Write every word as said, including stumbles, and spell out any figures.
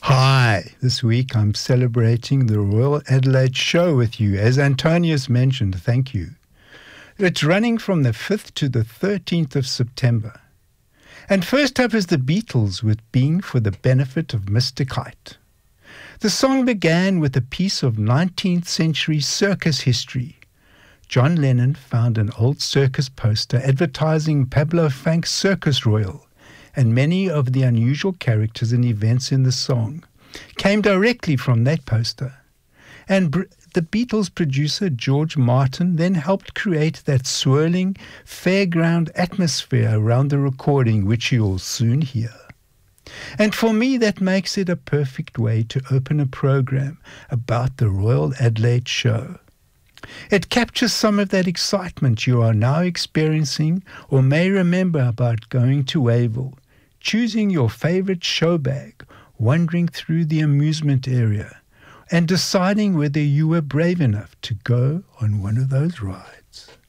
Hi, this week I'm celebrating the Royal Adelaide Show with you. As Antonius mentioned, thank you. It's running from the fifth to the thirteenth of September. And first up is the Beatles with Being for the Benefit of Mister Kite. The song began with a piece of nineteenth century circus history. John Lennon found an old circus poster advertising Pablo Fanck's Circus Royal, and many of the unusual characters and events in the song came directly from that poster. And br- the Beatles producer George Martin then helped create that swirling fairground atmosphere around the recording, which you'll soon hear. And for me, that makes it a perfect way to open a program about the Royal Adelaide Show. It captures some of that excitement you are now experiencing or may remember about going to Wavell, choosing your favorite show bag, wandering through the amusement area, and deciding whether you were brave enough to go on one of those rides.